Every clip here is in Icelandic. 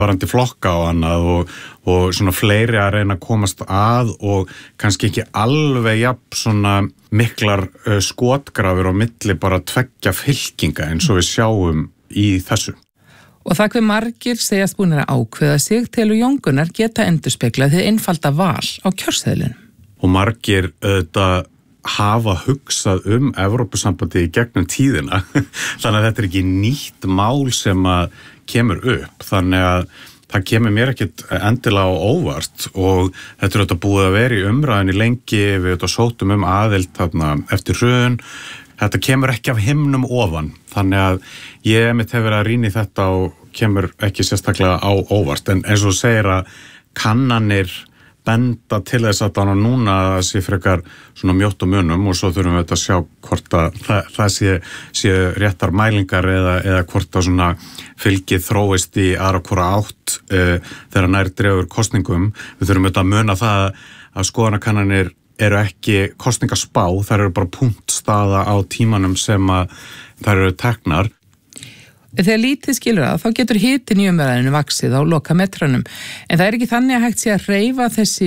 varandi flokka og annað og svona fleiri að reyna að komast að og kannski ekki alveg jafn svona miklar skotgrafir á milli bara tveggja fylkinga eins og við sjáum í þessu. Og það hver margir segjast búnir að ákveða sig telur Jón Gunnar geta endurspeglað þið einfalda val á kjörseðlinum. Og margir auðvitað hafa hugsað Evrópusambandið í gegnum tíðina þannig að þetta ekki nýtt mál sem að kemur upp þannig að það kemur mér ekkit endilega á óvart og þetta auðvitað búið að vera í umræðinni lengi við auðvitað sóttum aðild þarna eftir hrun þetta kemur ekki af himnum ofan þannig að ég mitt hefur að rýna í þetta og kemur ekki sérstaklega á óvart en eins og segir að kannanir benda til þess að það núna sé frekar svona mjótt og munum og svo þurfum við að sjá hvort að það sé réttar mælingar eða hvort að svona fylgið þróist í aðra hvora átt þegar nær dregur kosningum. Við þurfum að muna það að skoðanakannanir eru ekki kosningaspá, þær eru bara punktstaða á tímanum sem að þær eru teknar. Þegar lítið skilur þá getur hitinn í umræðinu vaxið á lokametranum. En það ekki þannig að hægt sé að hreyfa þessi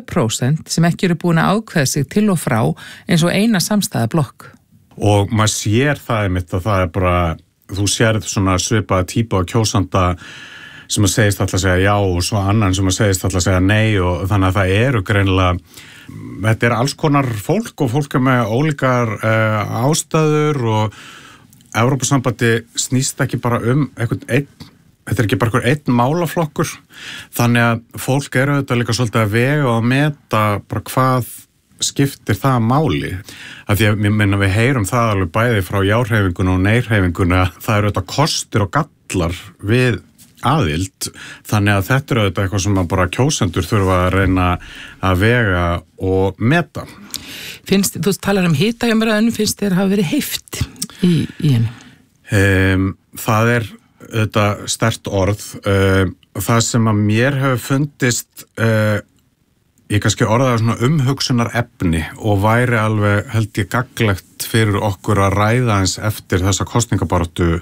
7% sem ekki eru búin að ákveða sig til og frá eins og eina samstæða blokk. Og maður sér það einmitt að það bara, þú sér svona svipaða típu á kjósanda sem að segist alltaf að segja já og svo annan sem að segist alltaf að segja nei og þannig að það eru greinilega, þetta alls konar fólk og fólk með ólíkar ástæður og Evrópusambandi snýst ekki bara einhvern einn, þetta ekki bara einn málaflokkur, þannig að fólk eru auðvitað líka svolítið að vega og að meta bara hvað skiptir það máli. Af því að við heyrum það alveg bæði frá járhreyfinguna og neyrhreyfinguna, það eru auðvitað kostir og gallar við aðild, þannig að þetta eru auðvitað eitthvað sem bara kjósendur þurfa að reyna að vega og meta. Þú talar hita í umræðinu, finnst þér hafa verið heift í henni? Það auðvitað sterkt orð. Það sem að mér hefur fundist, ég kannski orðaði svona umhugsunar efni og væri alveg held ég gagnlegt fyrir okkur að ræða eins eftir þessa kosningabaráttu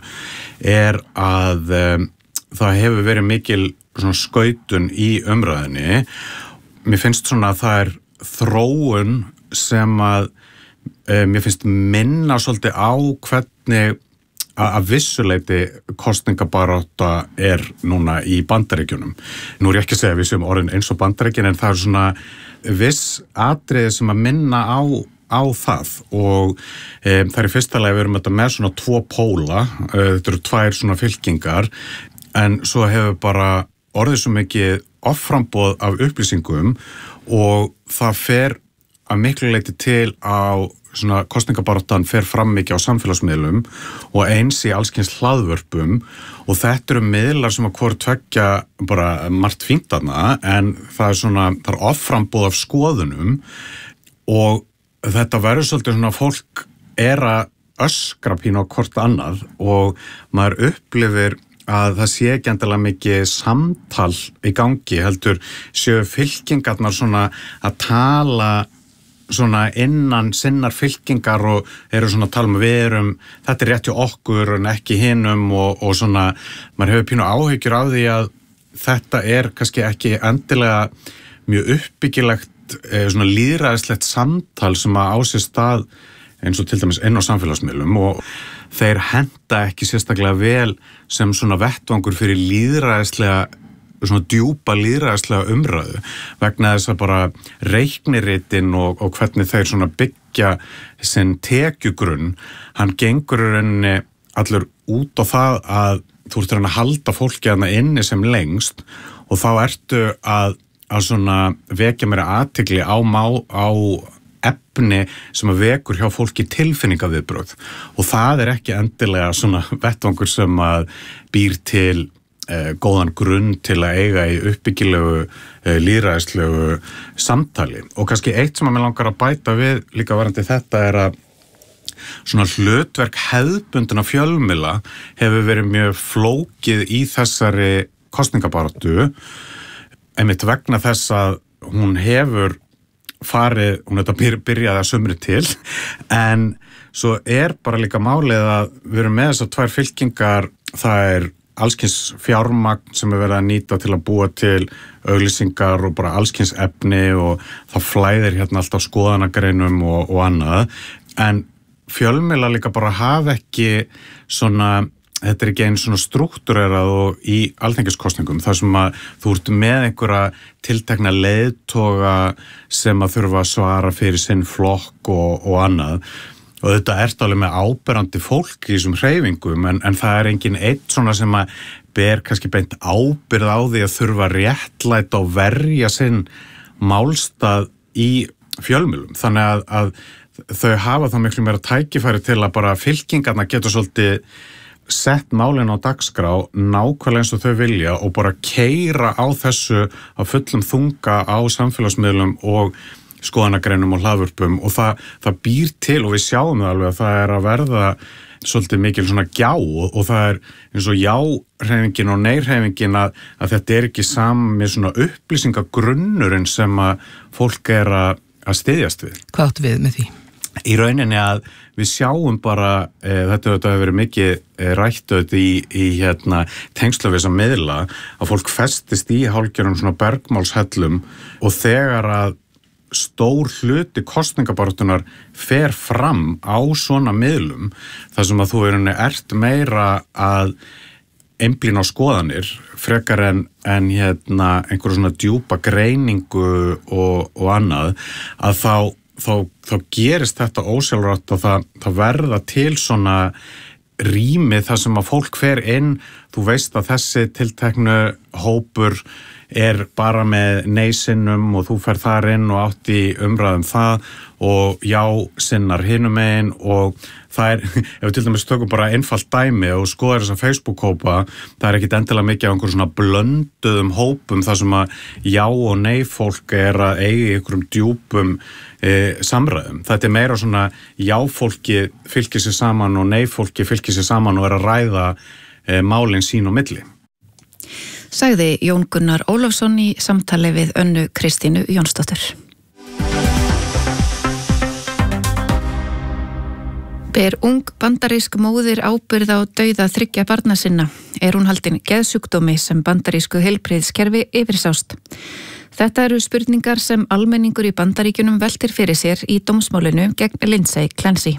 að það hefur verið mikil svona skautun í umræðinni. Mér finnst svona að það þróun sem að mér finnst minna svolítið á hvernig að vissuleiti kosningabarátta núna í Bandaríkjunum. Nú ég ekki að segja að við séum orðin eins og Bandaríkin en það svona viss atriði sem að minna á það og það í fyrsta lagi við erum þetta með svona 2 póla, þetta eru 2 svona fylkingar en svo hefur bara orðið svo mikið offramboð af upplýsingum og það fer að miklu leyti til á svona kosningabaráttan fer fram mikið á samfélagsmiðlum og eins í allskyns hlaðvörpum og þetta eru miðlar sem að hvort tveggja bara margt fínt þarna en það er offramboð af skoðunum og þetta verður svolítið svona fólk að öskra pínu á hvort annað og maður upplifir að það sé ekki endilega mikið samtal í gangi heldur séu fylkingarnar svona að tala svona innan sinnar fylkingar og eru svona að tala við þetta rétt hjá okkur en ekki hinum og svona, maður hefur pínu áhyggjur af því að þetta kannski ekki endilega mjög uppbyggilegt svona lýðræðislegt samtal sem að á sér stað eins og til dæmis inn á samfélagsmiðlum og þeir henta ekki sérstaklega vel sem svona vettvangur fyrir lýðræðislega svona djúpa lýðræðislega umræðu vegna þess að bara reikniritinn og hvernig þeir svona byggja sinn tekjugrunn, hann gengur í rauninni allur út á það að þú ert að halda fólki þarna inni sem lengst og þá ertu að svona vekja meira athygli á efni sem að vekur hjá fólki tilfinningaviðbrögð og það ekki endilega svona vettvangur sem að býr til góðan grunn til að eiga í uppbyggilegu, lýðræðislegu samtali. Og kannski eitt sem að mér langar að bæta við líka varandi þetta að svona hlutverk hefðbundina fjölmiðla hefur verið mjög flókið í þessari kosningabaráttu einmitt vegna þess að hún hefur farið, hún þetta byrjaði að sumri til en svo bara líka málið að við erum með þessar 2 fylkingar, það allskins fjármagn sem verið að nýta til að búa til auglýsingar og bara allskins efni og það flæðir hérna alltaf skoðanagreinum og annað, en fjölmiðlar líka bara hafa ekki svona, þetta ekki einu svona struktúrerað og í alþingiskosningum þar sem að þú ert með einhverja tiltekna leiðtoga sem að þurfa að svara fyrir sinn flokk og annað og þetta ert alveg með áberandi fólk í þessum hreyfingum en það engin eitt svona sem að ber kannski beint ábyrgð á því að þurfa réttlæta og verja sinn málstað í fjölmiðlum þannig að þau hafa þá miklu meira tækifæri til að bara fylkingarna getur svolítið sett málin á dagskrá nákvæmlega eins og þau vilja og bara keyra á þessu á fullum þunga á samfélagsmiðlum og skoðanagreinum og hlaðvörpum og það býr til og við sjáum það alveg að það að verða svolítið mikil svona gjá og það eins og já-hreyfingin og nei-hreyfingin að þetta ekki sami svona upplýsingagrunnurinn sem að fólk að styðjast við. Hvað áttu við með því? Í rauninni að við sjáum bara, þetta hefur verið mikið rætt í tengslu við þessa miðla, að fólk festist í hálfgerðum svona bergmálshellum og þegar að stór hluti kosningabaráttunar fer fram á svona miðlum, þar sem að þú ert meira að einblína á skoðanir, frekar en einhverju svona djúpa greiningu og annað, að þá gerist þetta ósjálfrátt og það verða til svona rými þar sem að fólk fer inn, þú veist að þessi tilteknu hópur bara með nei-sinnum og þú fer þar inn og átt í umræðum það og já-sinnar hinum megin og það ef við til dæmis tökum bara einfalt dæmi og skoðar þessa Facebook-hópa, það ekkit endilega mikið af einhverjum svona blönduðum hópum þar sem að já- og nei-fólk að eiga í einhverjum djúpum samræðum. Þetta meira svona já-fólki fylgir sér saman og nei-fólki fylgir sér saman og að ræða málin sín á milli. Sagði Jón Gunnar Ólafsson í samtali við Önnu Kristínu Jónsdóttur. Ber ung bandarísk móðir ábyrgð á dauða 3 barna sinna. Hún haldin geðsjúkdómi sem bandarísku heilbrigðiskerfi yfirsást. Þetta eru spurningar sem almenningur í Bandaríkjunum veltir fyrir sér í dómsmálinu gegn Lindsay Clancy.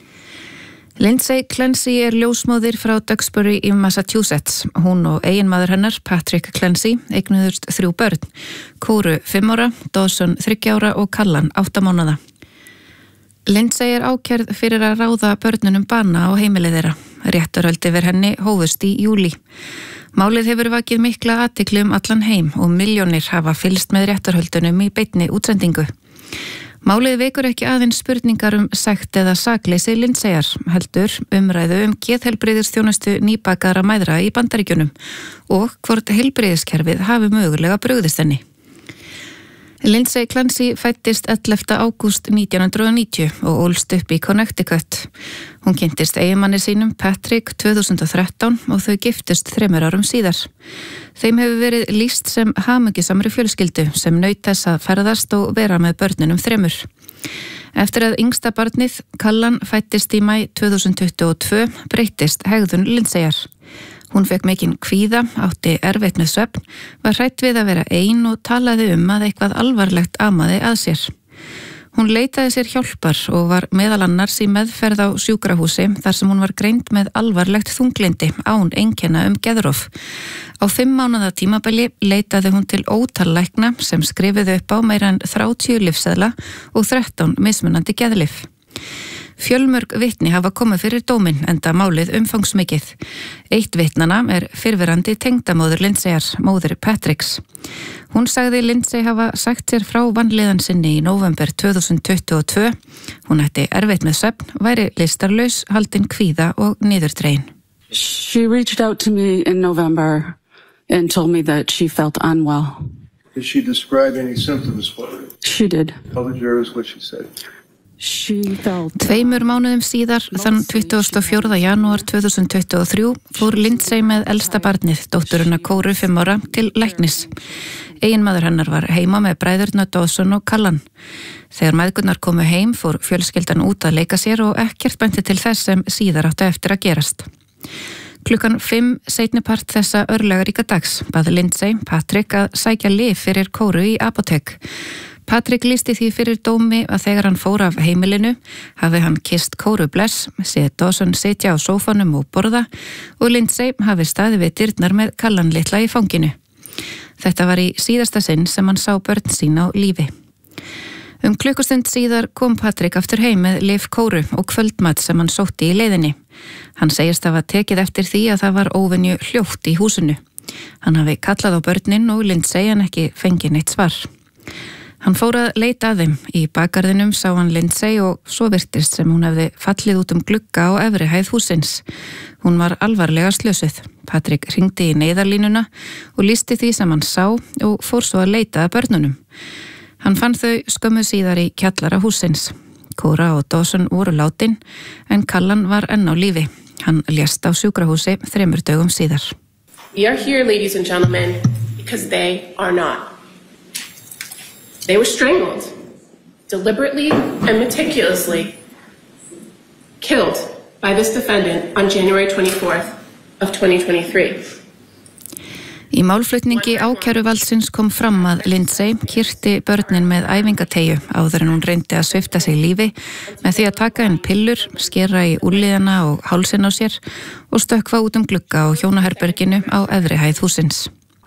Lindsay Clancy ljósmóðir frá Duxbury í Massachusetts. Hún og eiginmaður hennar, Patrick Clancy, eignuðust 3 börn. Kóru 5 ára, Dawson 3 ára og Callan 8 mánaða. Lindsay ákærð fyrir að ráða börnunum bana á heimilið þeirra. Réttarhöld yfir henni hófust í júlí. Málið hefur vakið mikla athygli allan heim og milljónir hafa fylgst með réttarhöldunum í beinni útsendingu. Málið vekur ekki aðeins spurningar sekt eða sakleysi Lindsayar, heldur umræðu geðheilbrigðisþjónustu nýbakaðra mæðra í Bandaríkjunum og hvort heilbrigðiskerfið hafi mögulega brugðist henni. Lindsay Clancy fæddist 11. ágúst 1990 og ólst upp í Connecticut. Hún kynntist eiginmanni sínum Patrick 2013 og þau giftust 3 árum síðar. Þeim hefur verið lýst sem hamingjusamri fjölskyldu sem naut þess að ferðast og vera með börnunum 3. Eftir að yngsta barnið, Callan, fæddist í maí 2022 breyttist hegðun Lindsayar. Hún fekk mikinn kvíða, átti erfitt með svefn, var hrædd við að vera ein og talaði að eitthvað alvarlegt amaði að sér. Hún leitaði sér hjálpar og var meðal annars í meðferð á sjúkrahúsi þar sem hún var greind með alvarlegt þunglyndi án einkenna geðrof. Á 5 mánaða tímabili leitaði hún til ótal lækna sem skrifuðu upp á meira en 30 lyfseðla og 13 mismunandi geðlyf. Fjölmörg vitni hafa komið fyrir dóminn enda málið umfangsmikið. Eitt vitnanna fyrrverandi tengdamóðir Lindsayar, móðir Patricks. Hún sagði Lindsay hafa sagt sér frá vanlíðan sinni í nóvember 2022. Hún ætti erfitt með svefn, væri lystarlaus, haldin kvíða og niðurdregin. She reached out to me in November and told me that she felt unwell. Did she describe any symptoms for you? She did. Tell the jurors what she said. 2 mánuðum síðar, þann 24. janúar 2023, fór Lindsay með elsta barnið, dótturina Kóru 5 ára, til læknis. Eiginmaður hennar var heima með bræðurna Dawson og Callan. Þegar mæðgurnar komu heim fór fjölskyldan út að leika sér og ekkert benti til þess sem síðar átti eftir að gerast. Klukkan 5 seinnipart þessa örlagaríka dags bað Lindsay Patrick að sækja lyf fyrir Kóru í apótek. Patrick lýsti því fyrir dómi að þegar hann fór af heimilinu hafi hann kysst Kóru bless, séð Dawson sitja á sófanum og borða og Lindsay hafi staðið við dyrnar með Callan litla í fanginu. Þetta var í síðasta sinn sem hann sá börn sín á lífi. Klukkustund síðar kom Patrick aftur heim með lyf Kóru og kvöldmat sem hann sótti í leiðinni. Hann segist hafa tekið eftir því að það var óvenju hljótt í húsinu. Hann hafi kallað á börnin og Lindsay en ekki fengið neitt svar. Hann fór að leita að þeim. Í bakgarðinum sá hann Lindsay og svo virtist sem hún hefði fallið út glugga á efri hæð húsins. Hún var alvarlega slösuð. Patrick hringdi í neyðarlínuna og lýsti því sem hann sá og fór svo að leita að börnunum. Hann fann þau skömmu síðar í kjallara húsins. Kóra og Dawson voru látin en Callan var enn á lífi. Hann lést á sjúkrahúsi 3 dögum síðar. We are here, ladies and gentlemen, because they are not. They were strangled, deliberately and meticulously killed by this defendant on January 24th of 2023. Í málflutningi ákæruvaldsins kom fram að Lindsay kyrti börnin með æfingateygju áður en hún reyndi að svipta sig lífi með því að taka inn pillur, skera í úlliðana og hálsin á sér og stökkva út glugga á hjónaherberginu á efri hæð húsins.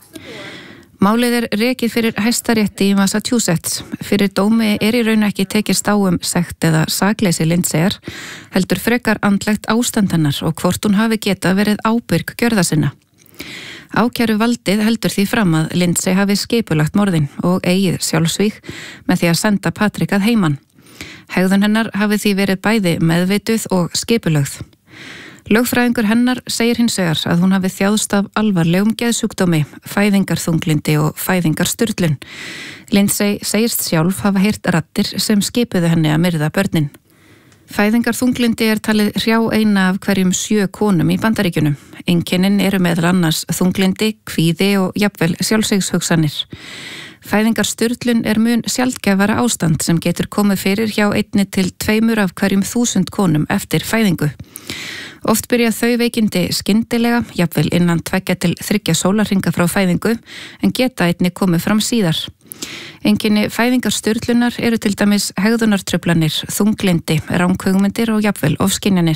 Málið rekið fyrir Hæstarétti í Massachusetts. Fyrir dómi í raun ekki tekist á sekt eða sakleysi Lindsayar, heldur frekar andlegt ástand hennar og hvort hún hafi getað verið ábyrg gjörða sinna. Ákæru valdið heldur því fram að Lindsay hafi skipulagt morðin og eigið sjálfsvíg með því að senda Patrick að heiman. Hegðun hennar hafi því verið bæði meðvituð og skipulögð. Lögfræðingur hennar segir hins vegar að hún hafi þjáðst af alvarlegum geðsjúkdómi, fæðingarþunglindi og fæðingarsturlun. Lindsay segist sjálf hafa heyrt raddir sem skipuðu henni að myrða börnin. Fæðingarþunglindi talið hrjá eina af hverjum 7 konum í Bandaríkjunum. Einkennin eru meðal annars þunglindi, kvíði og jafnvel sjálfsvígshugsanir. Fæðingarsturlun mun sjaldgæfara ástand sem getur komið fyrir hjá 1 til 2 af hverjum 1000 konum eftir fæðingu. Oft byrja þau veikindi skyndilega, jafnvel innan 2 til 3 sólarhringa frá fæðingu, en geta einnig komið fram síðar. Einkenni fæðingarsturlunar eru til dæmis hegðunartruflanir, þunglindi, ranghugmyndir og jafnvel ofskynjanir.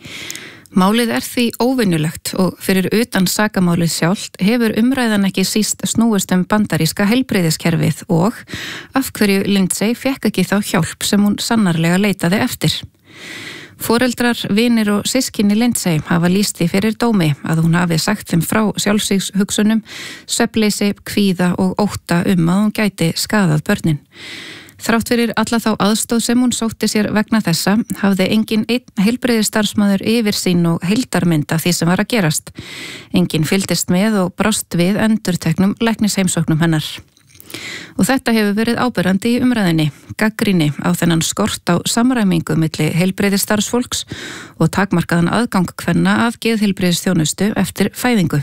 Málið því óvenjulegt og fyrir utan sakamálið sjálft hefur umræðan ekki síst snúist bandaríska heilbrigðiskerfið og af hverju Lindsay fékk ekki þá hjálp sem hún sannarlega leitaði eftir. Foreldrar, vinir og systkini Lindsay hafa lýst því fyrir dómi að hún hafi sagt þeim frá sjálfsvígshugsunum, svefnleysi, kvíða og ótta að hún gæti skaðað börnin. Þrátt fyrir alla þá aðstóð sem hún sótti sér vegna þessa hafði engin einn heilbrigðisstarfsmaður yfirsýn og heildarmynd af því sem var að gerast. Enginn fylgdist með og brást við endurteknum læknisheimsóknum hennar. Og þetta hefur verið áberandi í umræðinni, gagnrýni á þennan skort á samræmingu milli heilbrigðisstarfsfólks og takmarkaðan aðgang kvenna af geðheilbrigðisþjónustu eftir fæðingu.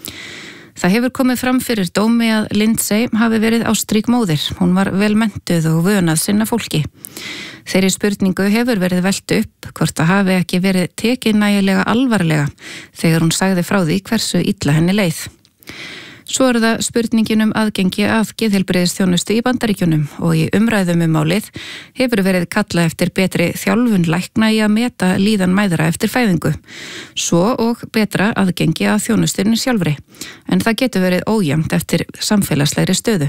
Það hefur komið fram fyrir dómi að Lindsay hafi verið ástrík móðir. Hún var vel menntuð og vön að sinna fólki. Þeirri spurningu hefur verið velt upp hvort það hafi ekki verið tekið nægilega alvarlega þegar hún sagði frá því hversu illa henni leið. Svo það spurningin aðgengi að geðheilbrigðisþjónustu í Bandaríkjunum og í umræðum málið hefur verið kallað eftir betri þjálfun lækna í að meta líðan mæðra eftir fæðingu, svo og betra aðgengi að þjónustunni sjálfri, en það getur verið ójafnt eftir samfélagslegri stöðu.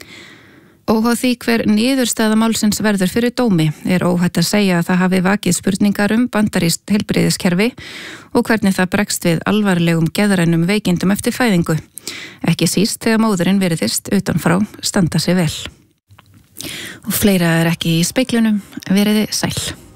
Óháð því hver niðurstaða málsins verður fyrir dómi óhætt að segja að það hafi vakið spurningar bandarískt heilbrigðiskerfi og hvernig það bregst við alvarlegum geðrænum veikindum eftir fæðingu. Ekki síst þegar móðurinn virðist utanfrá standa sig vel. Og fleira ekki í speglinum, veriði sæl.